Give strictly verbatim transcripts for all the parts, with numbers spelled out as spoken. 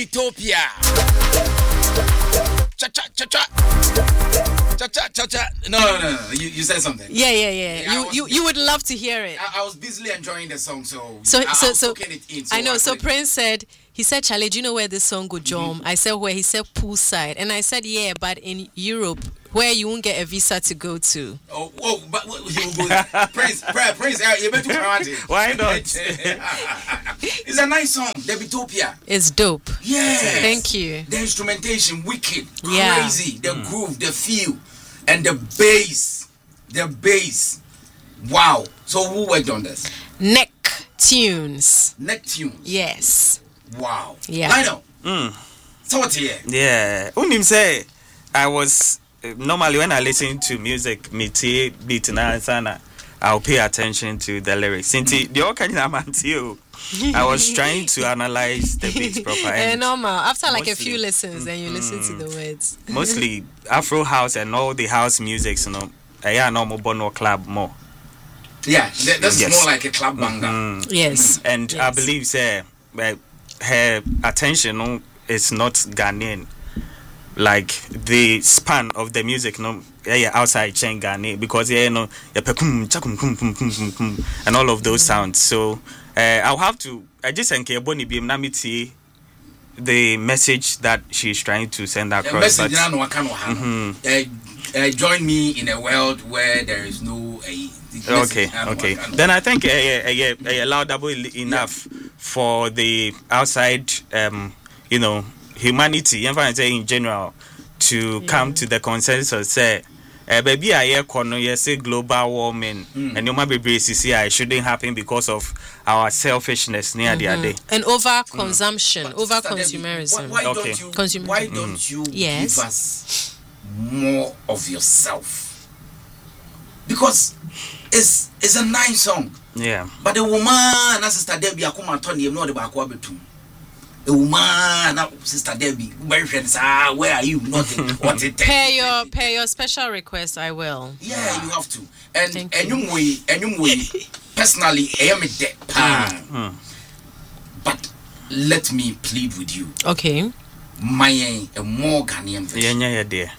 Debitopia. Cha cha cha cha. Cha cha cha cha. No, no, no, no. You, you said something. Yeah, yeah, yeah. yeah you, you, you would love to hear it. I, I was busily enjoying the song, so so, I, so, I was so, soaking it in. So I know. I So couldn't- Prince said, he said, Charlie, do you know where this song would jump? Mm-hmm. I said, where? He said, poolside. And I said, yeah, but in Europe, where you won't get a visa to go to. Oh, oh, but what, you go, Prince, Prince, Prince, you better promote it. Why not? It's a nice song, Debitopia. It's dope. Yeah. Thank you. The instrumentation, wicked, Yeah. crazy. The mm. groove, the feel, and the bass. The bass. Wow. So who worked on this? Neck Tunes. Neck Tunes. Yes. Wow. Yeah. I know. Mm. So what's here? Yeah. Unim say I was uh, normally when I listen to music, me tea beat na sana, I'll pay attention to the lyrics. Since the all kind of man too, I was trying to analyze the beats proper. And normal. After like mostly, a few listens, then you mm, listen to the words. Mostly Afro house and all the house musics, you know. I yeah, normal bono club more. Yeah, th- this Yes. is more like a club banger. Mm. Yes. And yes. I believe say uh, her attention no, is not Ghanaian. Like the span of the music, no, yeah, yeah, outside chain Ghana because yeah, you know, yeah, kum, chakum, kum, kum, kum, kum, kum, and all of those sounds. So uh, I'll have to. I just enke boni bi namiti the message that she's trying to send across. The message but, no can mm-hmm. uh, uh, join me in a world where there is no. Uh, Okay, okay. Then I think a uh, uh, uh, laudable enough yeah. for the outside, um, you know, humanity, in general, to yeah. come to the consensus. Say, uh, baby, I hear corner, yes, global warming, mm. and you might be braced. It shouldn't happen because of our selfishness near mm-hmm. the other day and over consumption, mm. over consumerism. Why, why okay. don't you? Consumer- why don't mm. you yes. give us more of yourself? Because it's it's a nice song. Yeah. But the woman and sister Debbie akuma Tony no the back betum. The woman and sister Debbie, very friends, ah, where are you? Not what it pay your pay your special request. I will. Yeah, you have to. And Thank and you. you way and you way personally I am a dead pan. But let me plead with you. Okay. My a more Ghanaian version. Yeah, yeah, dear.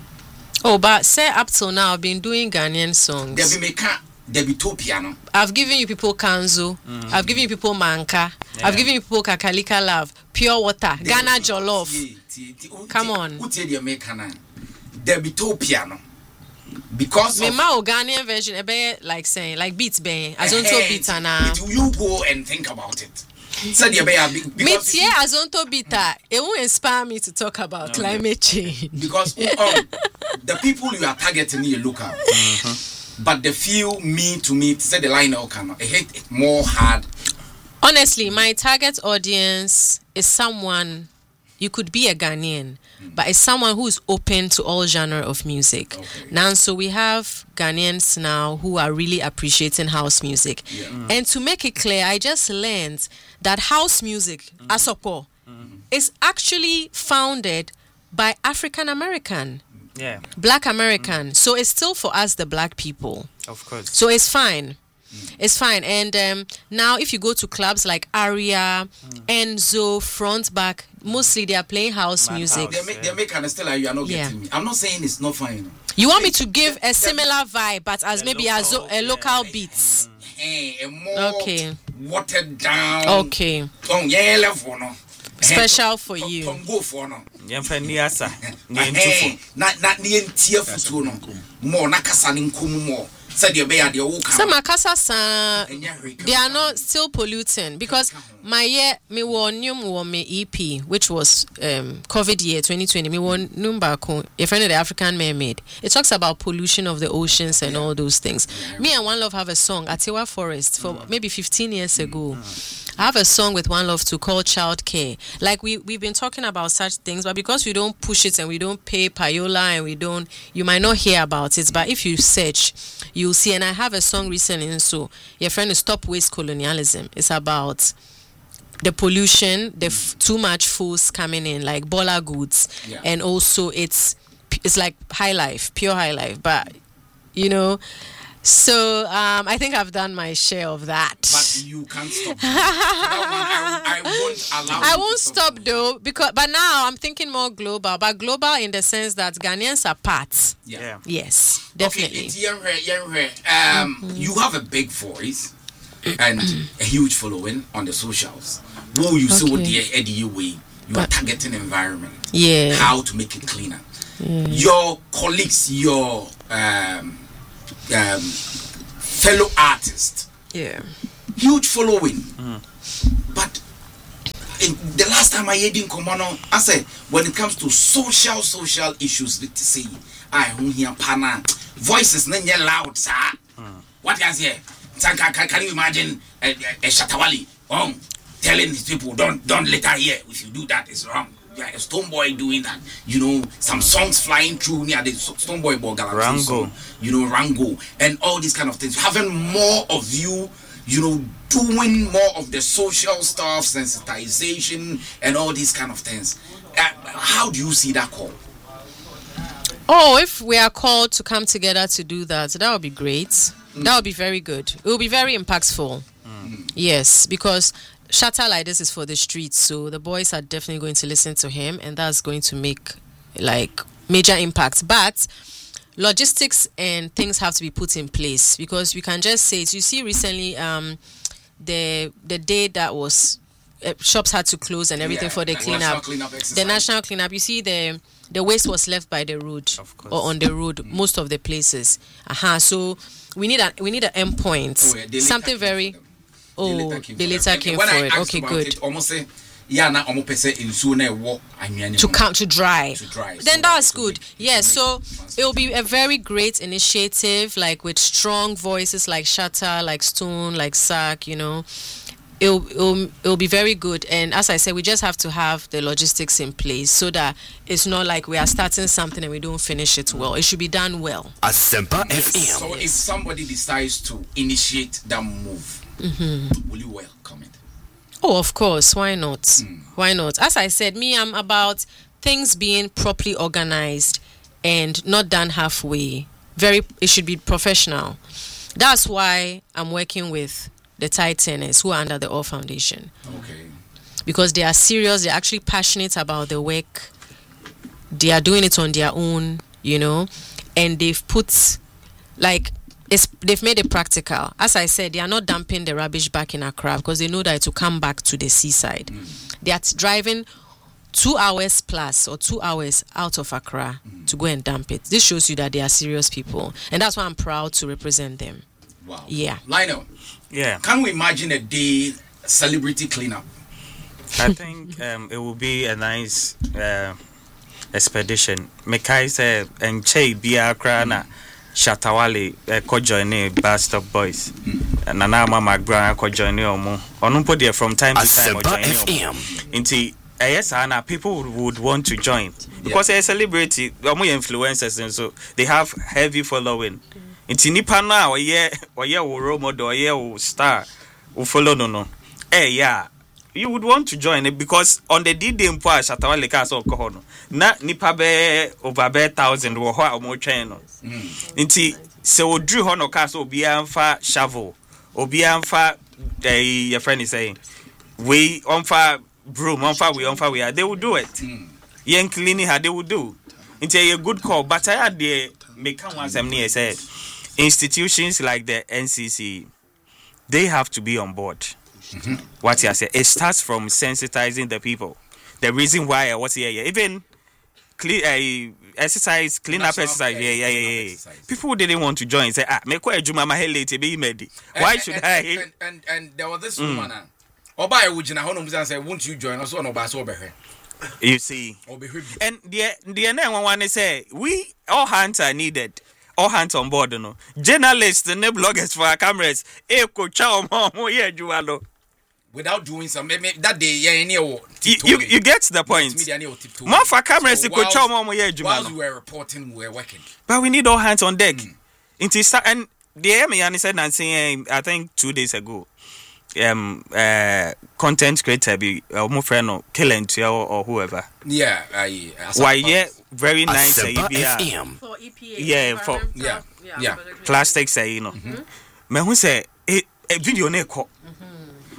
Oh, but say up till now I've been doing Ghanaian songs. Debbie Meka, Debitopia no. I've given you people Kanzo. Mm. I've given you people Manka. Yeah. I've given you people Kakalika Love, Pure Water, De- Ghana Jollof. T- t- t- Come on. Who tell you make na? Debitopia no. Because me of ma Ghanaian version ebe like saying like beats be azonto beat na. You go and think about it. Said you be me tie azonto beat it won't inspire me to talk about no, climate change because um, the people you are targeting you local. Mm-hmm. But the few me to me said the line can I hate it more hard. Honestly, my target audience is someone you could be a Ghanaian, mm. but it's someone who's open to all genre of music. Okay. Now, so we have Ghanaians now who are really appreciating house music. Yeah. Mm. And to make it clear, I just learned that house music, mm-hmm. Asoko, mm-hmm. is actually founded by African American. Yeah. Black American. Mm. So it's still for us, the black people. Of course. So it's fine. Mm. It's fine. And um, now if you go to clubs like Aria, mm. Enzo, Front Back, mostly they are playing house Mad music. House, they make, yeah. they make kind of still like you are not yeah. getting me. I'm not saying it's not fine. You want me to give a similar vibe, but as a maybe local, as a, a local yeah. beats. Hey, a more okay. watered down. Okay. Tongue yeah, level no. Special for you. Go for no. Yemfa niasa. Ni ntufo. Na na ni entie futu no. More na kasa ni nkomu more. Said you be at your work. Some Makasa san they are not still polluting because my year me won nyum won me E P which was um COVID year twenty twenty me won numbako a friend of the African Mermaid. It talks about pollution of the oceans and all those things. Me and One Love have a song Atiwa Forest for maybe fifteen years ago. I have a song with One Love to call Child Care. Like we we've been talking about such things, but because we don't push it and we don't pay payola and we don't, you might not hear about it. But if you search, you'll see. And I have a song recently, so your friend is Stop Waste Colonialism. It's about the pollution, the f- too much foods coming in, like bola goods, yeah. and also it's it's like high life, pure high life. But you know. So um, I think I've done my share of that. But You can't stop. So that one, I, I won't allow. I you won't to stop though, because but now I'm thinking more global, but global in the sense that Ghanaians are part. Yeah. Yeah. Yes, definitely. Okay, it's young, young, um, Mm-hmm. you have a big voice and a huge following on the socials. Who you see what Okay. the Eddie way, you are But- targeting environment. Yeah. How to make it cleaner. Your colleagues, your um, um, fellow artists, Yeah. huge following. But in the last time I heard in Komono, I said when it comes to social social issues, let's say I hear pana voices nanya loud, sir. What can I say? Can, can, can you imagine a, a, a Shatawali oh, telling these people don't don't let her hear? If you do that, it's wrong. Yeah, a Stone Boy doing that. You know, some songs flying through near the Stone Boy Bogala. Rango. You know, Rango and all these kind of things. Having more of you, you know, doing more of the social stuff, sensitization, and all these kind of things. Uh, how do you see that call? Oh, if we are called to come together to do that, that would be great. That would be very good. It will be very impactful. Yes, because Shatta like this is for the streets, so the boys are definitely going to listen to him, and that's going to make like major impact. But logistics and things have to be put in place, because we can just say it. You see, recently, um, the the day that was uh, shops had to close and everything Yeah, for the the national cleanup. cleanup The exercise. national cleanup. You see the. The waste was left by the road Of course. or on the road, most of the places. Aha, so we need a we need an endpoint, Oh, yeah, they later something came very. for them. Oh, came they for later them. came When for I it. asked Okay, about good. It, almost say, yeah, na almost say in soon a walk. To come to dry. To dry, Then so that's it will good. make- it Yes, will make so sense. it will be a very great initiative, like with strong voices like Shatta, like Stone, like Sack. You know, it'll, it'll it'll be very good. And as I said, we just have to have the logistics in place so that it's not like we are starting something and we don't finish it well. It should be done well. Asempa F M. So if somebody decides to initiate that move, Mm-hmm. will you welcome it? Oh, of course. Why not? Why not? As I said, me, I'm about things being properly organized and not done halfway. Very, it should be professional. That's why I'm working with the Titaners who are under the All Foundation, Okay. because they are serious. They're actually passionate about the work. They are doing it on their own, you know, and they've put like. It's, they've made it practical. As I said, they are not dumping the rubbish back in Accra because they know that it will come back to the seaside. They are t- driving two hours plus or two hours out of Accra to go and dump it. This shows you that they are serious people. And that's why I'm proud to represent them. Wow. Yeah. Lionel, Yeah. can we imagine a day celebrity cleanup? I think um, it will be a nice uh, expedition. Mekai say enche bia kra na Shatawale uh, ko join Bus Stop Boys. Nana Mama Brown ko join omo. Onu po there from time to time o Asempa join F omo. M. Nti yes ana people would, would want to join because they're a celebrity, omo influencers and so they have heavy following. Nti nipa na oye oye wo role model oye wo star wo follow no no. Eh yeah. You would want to join it because on the D-Day mpo a Shatawale ka so ko no na nipa be over be thousand wo ho a mo twen no nti se odru ho no ka so obi amfa shovel obi amfa eh your friend is saying we onfa broom onfa we onfa we they will do it yen cleaning how they will do nti a good call but I had the make one some near said institutions like the N C C they have to be on board. Mm-hmm. What you say? It starts from sensitizing the people. The reason why I was here, yeah, even clean, uh, exercise, clean up National, exercise, yeah, yeah, yeah, yeah. exercise. People didn't want to join. Say, ah, me kwa ejuma ma hele te be medi. Why And- should and, I? And, and, and there was this woman. Uh, Oba Ewujina, how no say, won't you join us on Oba so be here? You see, Obe here. and the the next one want say we all hands are needed. All hands on board, no. Journalists and bloggers for our cameras. Eh, ko cha omo mo ye ejuma lo. Without doing some, maybe that day, yeah, any You, you you get the point. More for cameras, you could show more more While we were reporting, we were working. But we need all hands on deck. Into start and the M E said Nancy, I think two days ago. Um, uh, content creator be uh, my friend or killing to or, or whoever. Yeah, I. Why yeah, very nice. Uh, Asempa E P R. F M. For E P A. Yeah, for- Yeah, yeah. Plastics, uh, you know. Me who say it a video ne ko.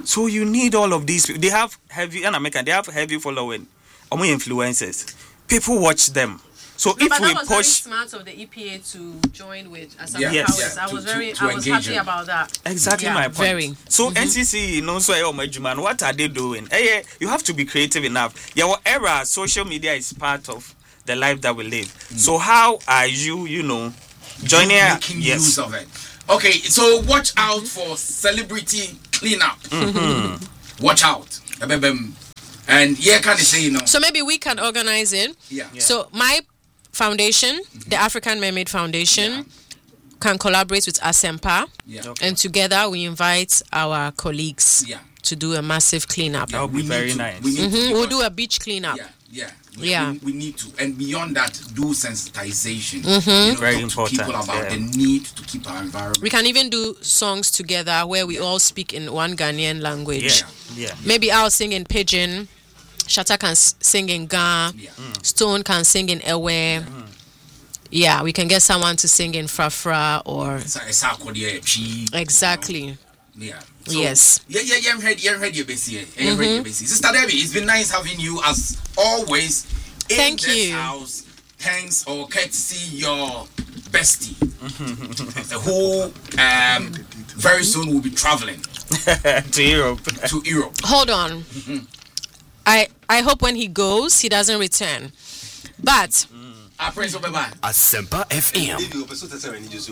So you need all of these people. They have heavy, and American, they have heavy following. Or more influencers. People watch them. So no, if but we that was push, very smart of the E P A to join with Asante Yeah. Yes. Powers. Yeah, I to- was to- very, to I was engage happy them. about that. exactly Yeah, my point. very. So N C C, no, so oh my man, what are they doing? Eh, yeah, you have to be creative enough. Yeah, whatever. Social media is part of the life that we live. Mm. So how are you, you know, joining? Making yes. use of it. Okay, so watch out for celebrity cleanup. Mm-hmm. Watch out. And yeah, can I say, you know? So maybe we can organize it. Yeah. Yeah. So my foundation, the African Mermaid Foundation, Yeah. can collaborate with Asempa, Yeah. Okay. and together we invite our colleagues Yeah. to do a massive cleanup. That would be We need very to- nice. we need to Mhm, We'll because- do a beach cleanup. Yeah, yeah. Yeah. We, we need to, and beyond that, do sensitization. Mm-hmm. You know, Very talk important, to people about yeah. the need to keep our environment. We can even do songs together where we all speak in one Ghanaian language. Yeah, yeah. Maybe I'll sing in Pidgin, Shatta can s- sing in Ga, Yeah. Stone can sing in Ewe. Yeah, we can get someone to sing in Frafra or It's a- it's a code, yeah, chi, exactly. you know. Yeah. Yes. Yeah, yeah, yeah. I'm ready. Yeah, I'm ready. Basically, yeah, I'm ready. Basically, Sister Debbie, it's been nice having you as always in Thank this you. house. Thanks or courtesy your bestie, who um very soon will be traveling To Europe. to Europe. Hold on. I I hope when he goes, he doesn't return. But I pray so. Bye bye. Asempa F M. People are listening to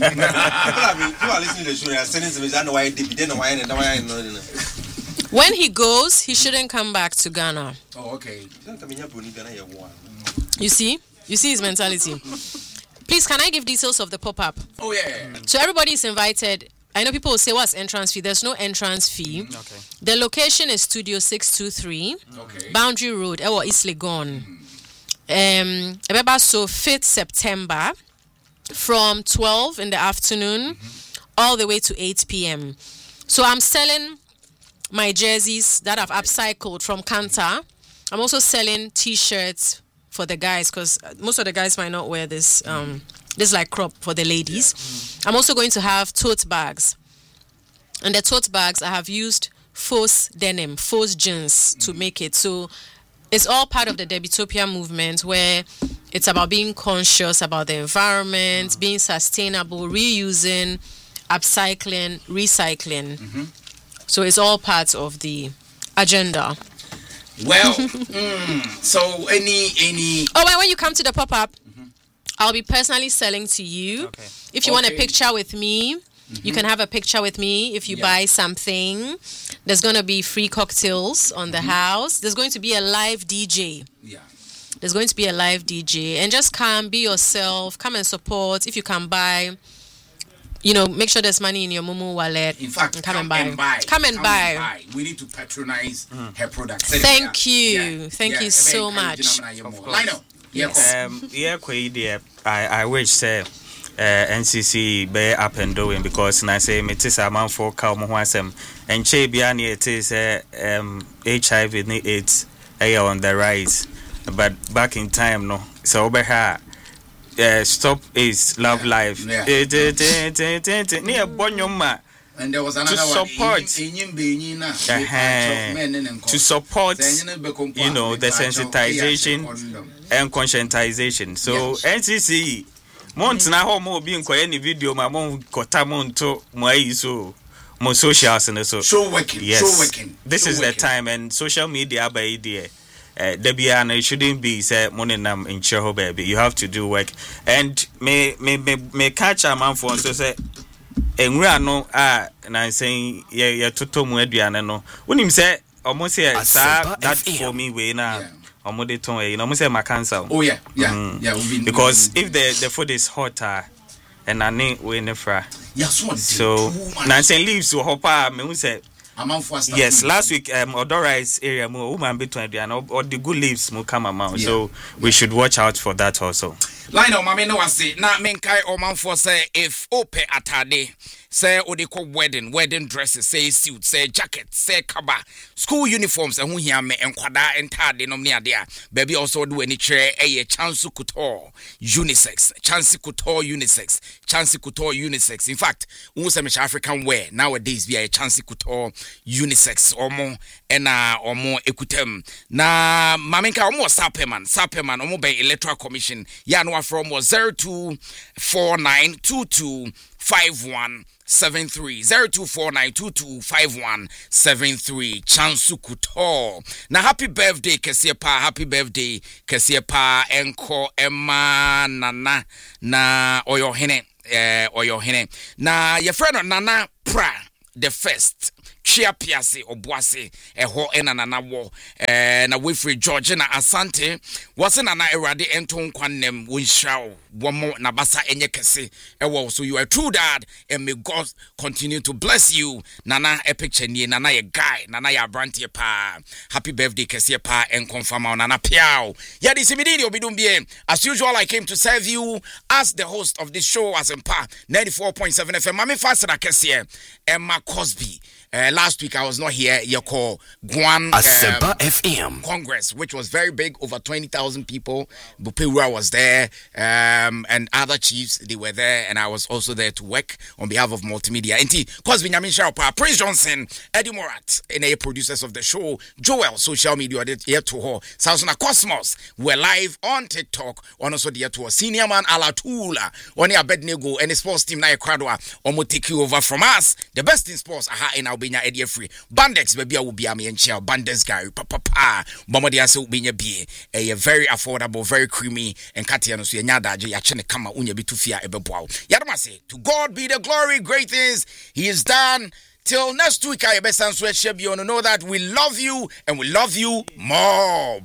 the show. They are sending some. I know why they didn't know why. I know why. when he goes, he shouldn't come back to Ghana. Oh, okay. You see? You see his mentality. Please, can I give details of the pop-up? Oh yeah. So everybody is invited. I know people will say, what's entrance fee? There's no entrance fee. Okay. The location is Studio six two three, Okay. Boundary Road, Ewa East Legon. Um, Ebeba, so fifth September from twelve in the afternoon all the way to eight p.m. So I'm selling my jerseys that I've upcycled from Kanta. I'm also selling T-shirts for the guys because most of the guys might not wear this. Um, this is like crop for the ladies. I'm also going to have tote bags. And the tote bags, I have used Fos denim, Fos jeans to make it. So it's all part of the Debitopia movement where it's about being conscious about the environment, being sustainable, reusing, upcycling, recycling. So it's all part of the agenda. Well, mm, so any any Oh, and when you come to the pop-up, I'll be personally selling to you. Okay. If you want a Okay. picture with me, you can have a picture with me if you Yeah. buy something. There's going to be free cocktails on the house. There's going to be a live D J. yeah. There's going to be a live D J. And just come, be yourself, come and support. If you can buy, you know, make sure there's money in your Momo wallet. In fact, and come, and buy. Come and buy. We need to patronize her products. Thank Yeah. you. Yeah. Thank Yeah. you so Ebe- much. Of Lionel. Yes. Um, yeah, quite there. I I wish say uh, N C C be up and doing because na say me tis a man for cow mo asem and che bia ne it is uh, um H I V ni AIDS uh, on the rise, but back in time no so over here. Uh, stop is love Yeah. life. Yeah. Eh, eh, eh, eh, eh, eh, near Bonyoma And there was another to one. support. Enyim- enyim be na. Uh-huh. Men and nko. to support Sɛ enyim be kompo you a, know the meka kyɛw, sensitization ɛyɛ ahyɛ condom. and conscientization. So Yes. N C C Montana ho mo bi nkoye ni video ma mo kota mo nto mo ayi so mo socials and so. Show working. Yes. Show working. This show is working. the time and social media by there. Uh, Debbie and it shouldn't be say money nam in Cheho baby. You have to do work. And may may may may catch a man for so say enwura no ah na saying ye ye toto mu aduane no. Wonim say almost say sa that for me we na Yeah. almost ton e no almost say my cancer. Oh yeah, yeah, Mhm. yeah. We've been, Because we've if the the food is hotter and I need we nefra. yeah, so, So na saying leaves so hopa me who say I'm for stuff. yes, last week um Odorice area mo woman between aduane or the good leaves mo come amount. So we should watch out for that also. Lionel, mama no say na menkai omanfo say if ope atade say odeko wedding wedding dresses say suit say jacket say kaba school uniforms and who here me enkwada entade nom ne ade a baby also do any chere eye chance couture unisex chance couture unisex chance couture unisex. In fact who say me African wear nowadays be a chance couture unisex omo ena omo ekutem na mamenka omo sapeman sapeman omo be electoral commission ya no from zero two four nine two two five one seven three zero two four nine two two five one seven three Chansu Kuto. Na happy birthday Kesiepa, happy birthday Kesiepa enko Emma Nana na Oyohene eh Oyohene. Na your friend Nana Pra the first Chia Piase Obuase eho ena nana wo eh na Wilfred George na Asante wase nana erade enton kwanem wonhraw womo na basa enye kese ewo. So you are true dad and may God continue to bless you. Nana a picture ni nana ye guy nana ya brantie pa. Happy birthday kese pa en confirm nana piao. Ya disimidi obidumbie. As usual I came to serve you as the host of this show as Empa ninety-four point seven F M. Mami Fasana kese Emma Cosby. Uh, last week I was not here. You call Guan um, F M Congress, which was very big, over twenty thousand people. Bupewura was there, um, and other chiefs they were there, and I was also there to work on behalf of multimedia. And Cosby Nyamin Sharpa, Prince Johnson, Eddie Morat, and the producers of the show, Joel, social media here to her, Southern Cosmos. We're live on TikTok, on also the to senior man Alatula, on the Abednego, and the sports team Naya Kradwa, or take you over from us. The best in sports, aha, in our Benya Eddie Free. Bandex, baby, I will be a me and share. Bandex, Gary, papa, papa, Bomadia, so be a very affordable, very creamy, and Katiano, so Yada, Yachene Kama, Unya Bitufia, Ebebow. Yadamase, to God be the glory, great things He is done. Till next week, I best answer, Shebi, you know that we love you and we love you more.